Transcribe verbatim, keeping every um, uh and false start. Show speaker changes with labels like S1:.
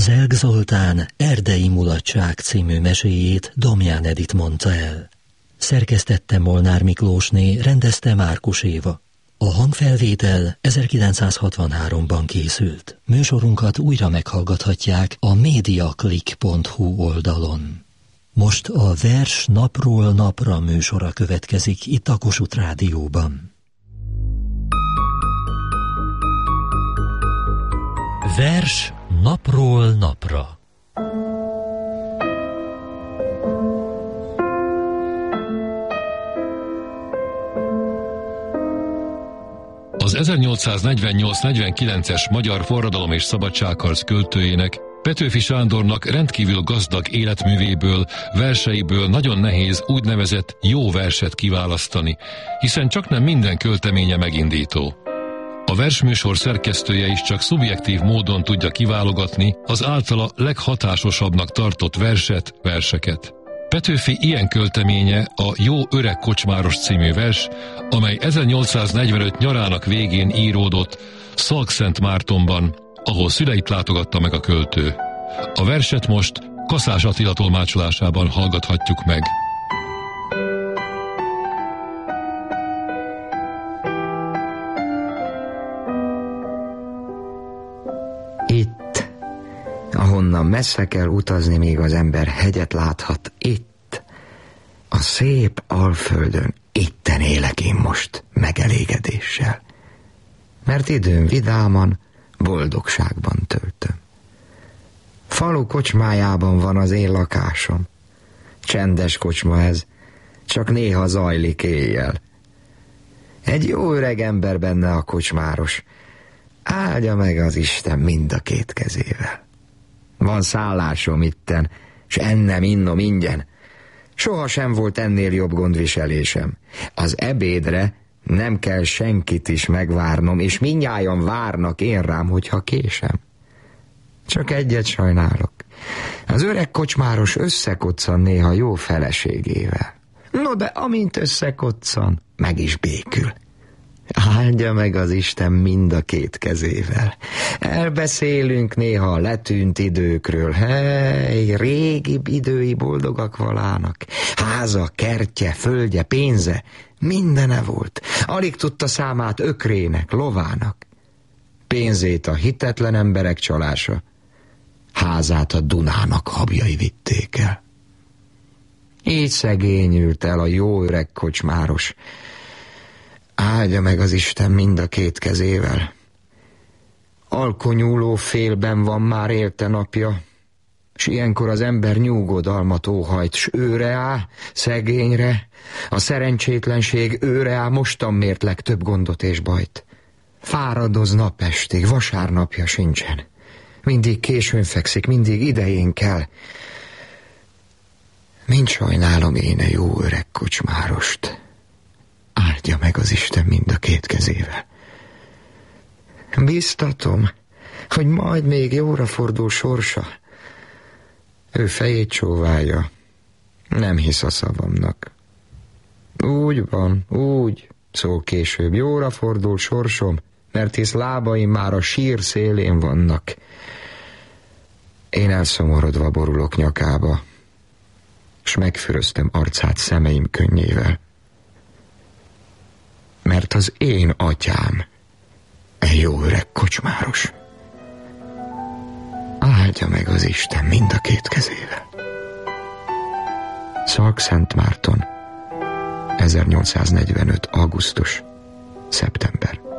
S1: Zelk Zoltán Erdei mulatság című meséjét Domján Edit mondta el. Szerkesztette Molnár Miklósné, rendezte Márkus Éva. A hangfelvétel ezerkilencszázhatvanháromban készült. Műsorunkat újra meghallgathatják a mediaclick pont hu oldalon. Most a Vers napról napra műsora következik itt a Kossuth Rádióban. Vers napról napra.
S2: Az ezernyolcszáznegyvennyolc-negyvenkilences magyar forradalom és szabadságharc költőjének, Petőfi Sándornak rendkívül gazdag életművéből, verseiből nagyon nehéz úgynevezett jó verset kiválasztani, hiszen csaknem minden költeménye megindító. A versműsor szerkesztője is csak szubjektív módon tudja kiválogatni az általa leghatásosabbnak tartott verset, verseket. Petőfi ilyen költeménye a Jó öreg kocsmáros című vers, amely ezernyolcszáznegyvenöt nyarának végén íródott Szalkszentmártonban, ahol szüleit látogatta meg a költő. A verset most Kaszás Attila tolmácsolásában hallgathatjuk meg.
S3: Itt, ahonnan messze kell utazni, még az ember hegyet láthat, itt, a szép Alföldön, itten élek én most megelégedéssel. Mert időm vidáman, boldogságban töltöm. Falu kocsmájában van az én lakásom. Csendes kocsma ez, csak néha zajlik éjjel. Egy jó öreg ember benne a kocsmáros, áldja meg az Isten mind a két kezével. Van szállásom itten, s ennem innom ingyen. Soha sem volt ennél jobb gondviselésem. Az ebédre nem kell senkit is megvárnom, és mindnyájan várnak én rám, hogyha késem. Csak egyet sajnálok. Az öreg kocsmáros összekoccan néha jó feleségével. No, de amint összekoccan, meg is békül. Áldja meg az Isten mind a két kezével. Elbeszélünk néha a letűnt időkről. Hely, régi idői boldogak valának. Háza, kertje, földje, pénze, mindene volt. Alig tudta számát ökrének, lovának. Pénzét a hitetlen emberek csalása, házát a Dunának habjai vitték el. Így szegényült el a jó öreg kocsmáros. Áldja meg az Isten mind a két kezével. Alkonyúló félben van már élte napja, s ilyenkor az ember nyugodalmat óhajt, s őre áll, szegényre, a szerencsétlenség őre áll mostan mért legtöbb gondot és bajt. Fáradoz napestig, vasárnapja sincsen. Mindig későn fekszik, mindig idején kell. Mind sajnálom én a jó öreg kocsmárost. Áldja meg az Isten mind a két kezével. Biztatom, hogy majd még jóra fordul sorsa. Ő fejét csóválja, nem hisz a szavamnak. Úgy van, úgy, szól később, jóra fordul sorsom, mert hisz lábaim már a sír szélén vannak. Én elszomorodva borulok nyakába, s megfüröztem arcát szemeim könnyével. Mert az én atyám egy jó öreg kocsmáros. Áldja meg az Isten mind a két kezével. Szalkszentmárton, ezernyolcszáznegyvenöt. augusztus. szeptember.